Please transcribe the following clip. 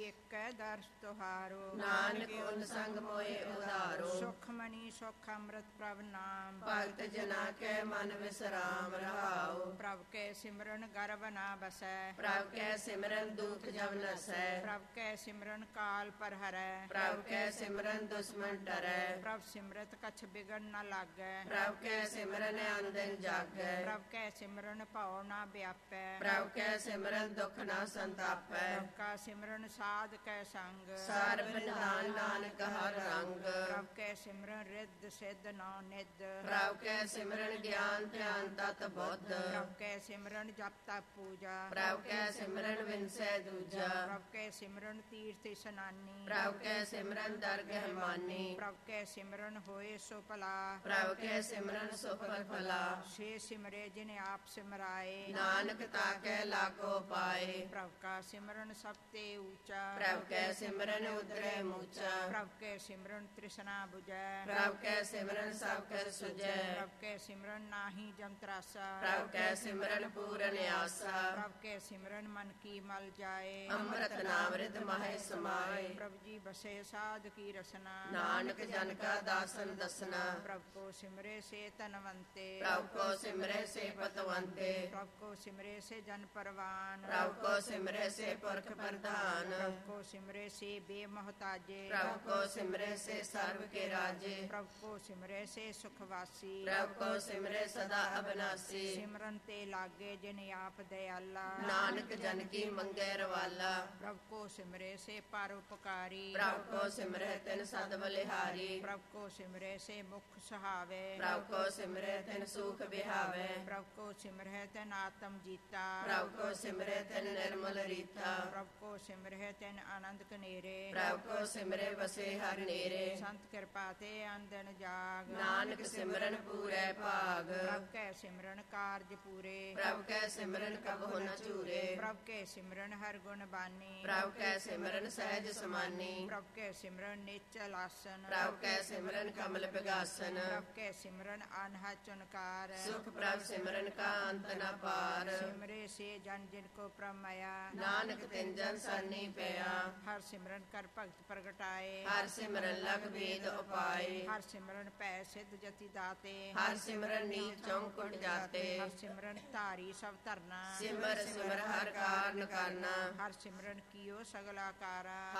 ਏਕੈ ਦਰਸ ਤੁਹਾਰੋ। ਨਾਨਕ ਉਨ ਸੰਗ ਮੋਏ ਉਧਾਰੋ। ਸੁਖ ਮਨੀ ਸੁਖ ਅੰਮ੍ਰਿਤ ਪ੍ਰਭ ਨਾਮ। ਭਗਤ ਜਨਾ ਕੈ ਮਨ ਵਿਸਰਾਮ ਰਹਾਉ। ਪ੍ਰਭ ਕੈ ਸਿਮਰਨ ਗਰਭ ਨਾ ਬਸੈ। ਪ੍ਰਭ ਕੈ ਸਿਮਰਨ ਦੁਖ ਜਬ ਨਸੈ। ਪ੍ਰਭ ਕੈ ਸਿਮਰਨ ਕਾਲ ਪਰ ਹਰੈ। ਪ੍ਰਭ ਕੈ ਸਿਮਰਨ ਦੁਸ਼ਮਨ ਡਰੈ। ਪ੍ਰਭ ਸਿਮਰਤ ਕਛ ਬਿਗੜ ਨ ਲਾਗੈ। ਪ੍ਰਭ ਕੈ ਸਿਮਰਨ ਆਨੰਦਿ ਜਾਗੈ। ਪ੍ਰਭ ਕੈ ਸਿਮਰਨ ਭਉ ਨਾ ਵਿਆਪੈ। ਪ੍ਰਭ ਕੈ ਸਿਮਰਨ ਦੁਖ ਨਾ ਸੰਤਾਪੈ। ਪ੍ਰਭ ਕਾ ਸਿਮਰਨ ਸਾਧ ਕੈ ਸੰਗ। ਸਰਬ ਨਿਧਾਨ ਨਾਨਕ ਹਰ ਰੰਗ। ਪ੍ਰਭ ਕੈ ਸਿਮਰਨ ਰਿੱਧ ਸਿੱਧ ਨੌ ਨਿਧ। ਪ੍ਰਭ ਕੈ ਸਿਮਰਨ ਗਿਆਨ ਧਿਆਨ ਤਤ ਬੁੱਧ। ਪ੍ਰਭ ਕੈ ਸਿਮਰਨ ਜਪ ਤਪ ਪੂਜਾ। ਪ੍ਰਭ ਕੈ ਸਿਮਰਨ ਵਿਨਸੈ ਦੂਜਾ। ਪ੍ਰਭ ਕੈ ਸਿਮਰਨ ਤੀਰਥ ਇਸਨਾਨੀ। ਪ੍ਰਭ ਕੈ ਸਿਮਰਨ ਦਰਗਹਿ ਮਾਨੀ। ਪ੍ਰਭ ਕੈ ਸਿਮਰਨ ਹੋਏ ਸੋ ਭਲਾ। ਪ੍ਰਭ ਕੈ ਸਿਮਰਨ ਸੁਫਲ ਫਲਾ। ਸੇ ਸਿਮਰੇ ਜਿਨ ਆਪ ਸਿਮਰਾਏ। ਨਾਨਕ ਤਾਕੈ ਲਾਗੋ ਪਾਏ। ਪ੍ਰਭ ਕਾ ਸਿਮਰਨ ਸਭ ਤੇ ਊਚਾ। ਪ੍ਰਭ ਕੈ ਸਿਮਰਨ ਉਦਰੈ ਮੂਚਾ। ਪ੍ਰਭ ਕੈ ਸਿਮਰਨ ਤ੍ਰਿਸ਼ਨਾ 부ਜੈ। ਪ੍ਰਭ ਕੈ ਸਿਮਰਨ ਸਭ ਕਰ ਸੁਜੈ। ਪ੍ਰਭ ਕੈ ਸਿਮਰਨ ਨਾਹੀ ਜਮ ਤਰਾਸਾ। ਪ੍ਰਭ ਕੈ ਸਿਮਰਨ ਪੂਰਨ ਆਸਾ। ਪ੍ਰਭ ਕੈ ਸਿਮਰਨ ਮਨ ਕੀ ਮਲ ਜਾਏ। ਅੰਮ੍ਰਿਤ ਨਾਮ ਰਿਧ ਮਹਿ ਸਮਾਏ। ਪ੍ਰਭ ਜੀ ਬਸੇ ਸਾਧ ਕੀ ਰਸਨਾ। ਨਾਨਕ ਜਨ ਕਾ ਦਾਸਨ ਦਸਨਾ। ਪ੍ਰਭ ਕੋ ਸਿਮਰੇ ਸੇ ਧਨਵੰਤੇ। ਪ੍ਰਭ ਕੋ ਸਿਮਰੇ ਸੇ ਪਤਵੰਤੇ। ਪ੍ਰਭ ਕੋ ਸਿਮਰੇ ਸੇ ਜਨ ਪਰਵਾਨ। ਪ੍ਰਭ ਕੋ ਸਿਮਰੇ ਸੇ ਪੁਰਖ ਪ੍ਰਧਾਨ। ਪ੍ਰਭ ਕੋ ਸਿਮਰੇ ਸੇ ਬੇਮਹਤਾਜੇ। ਪ੍ਰਭ ਕੋ ਸਿਮਰੇ ਸੇ ਸਰਬ ਕੇ ਰਾਜੇ। ਪ੍ਰਭ ਕੋ ਸਿਮਰੇ ਸੇ ਸੁਖਵਾਸੀ। ਪ੍ਰਭ ਕੋ ਸਿਮਰੇ ਸਦਾ ਅਬਨਾਸੀ। ਸਿਮਰਨ ਤੇ ਲਾਗੇ ਜਿਨ ਆਪ ਦਇਆਲਾ। ਨਾਨਕ ਜਨ ਕੀ ਮੰਗੈ ਰਵਾਲਾ। ਪ੍ਰਭ ਕੋ ਸਿਮਰੇ ਸੇ ਪਰ ਉਪਕਾਰੀ। ਪ੍ਰਭ ਕੋ ਸਿਮਰੇ ਤਿਨ ਸਦ ਬਲਿਹਾਰੀ। ਪ੍ਰਭ ਕੋ ਸਿਮਰੇ ਸੇ ਮੁਖ ਸੁਹਾਵੇ। ਪ੍ਰਭ ਕੋ ਸਿਮਰੇ ਤਿਨ ਸੂਖ ਵਿਹਾਵੇ। ਪ੍ਰਭ ਕੋ ਸਿਮਰਹਿ ਤਿਨ ਆਤਮ ਜੀਤਾ। ਪ੍ਰਭ ਕੋ ਸਿਮਰੇ ਤਿਨ ਨਿਰਮਲ ਰੀਤਾ। ਪ੍ਰਭ ਕੋ ਸਿਮਰਹਿ ਤਿਨ ਆਨੰਦ ਕਨੇਰੇ। ਪ੍ਰਭ ਕੋ ਸਿਮਰੇ ਵਸੇ ਹਰਿ ਨੇਰੇ। ਸੰਤ ਕਿਰਪਾ ਤੇ ਅੰਦਨ ਜਾਗ। ਨਾਨਕ ਸਿਮਰਨ ਪੂਰੈ ਭਾਗ। ਪ੍ਰਭ ਕੈ ਸਿਮਰਨ ਕਾਰਜ ਪੂਰੇ। ਪ੍ਰਭ ਕੈ ਸਿਮਰਨ ਕਬਹੁ ਨ ਚੂਰੇ। ਪ੍ਰਭ ਕੈ ਸਿਮਰਨ ਹਰ ਗੁਣ ਬਾਨੀ। ਪ੍ਰਭ ਕੈ ਸਿਮਰਨ ਸਹਿਜ ਸਮਾਨੀ। ਪ੍ਰਭ ਕੈ ਸਿਮਰਨ ਨਿਚਲ ਆਸਨ। ਪ੍ਰਭ ਕੈ ਸਿਮਰਨ ਕਮਲ ਬਿਗਾਸਨ। ਪ੍ਰਭ ਕੈ ਸਿਮਰਨ ਅਨਹਦ ਚੁਨਕਾਰ। ਸੁਖ ਪ੍ਰਭ ਸਿਮਰਨ ਕਾ ਅੰਤ ਨ ਪਾਰ। ਸਿਮਰੇ ਸੇ ਜਨ ਜਿਨ ਕੋ ਪ੍ਰਮਇਆ। ਨਾਨਕ ਤਿਨ ਜਨ ਸਰਨੀ ਪਿਆ। ਹਰ ਸਿਮਰਨ ਕਰ ਭਗਤ ਪ੍ਰਗਟਾਏ। ਹਰ ਸਿਮਰਨ ਲਗ ਵੇਦ ਉਪਾਏ। ਹਰ ਸਿਮਰਨ ਪੈ ਸਿੱਧ ਜਤੀ ਦਾਤੇ। ਹਰ ਸਿਮਰਨ ਨੀਚ ਚੌਂਕੁਟ ਜਾਤੇ। ਹਰ ਸਿਮਰਨ ਧਾਰੀ ਸਭ ਧਰਨਾ। ਸਿਮਰ ਸਿਮਰ ਹਰ ਕਾਰਨ ਕਰਨਾ। ਹਰ ਸਿਮਰਨ ਕੀਓ ਸਗਲਾ ਕਾਰਾ।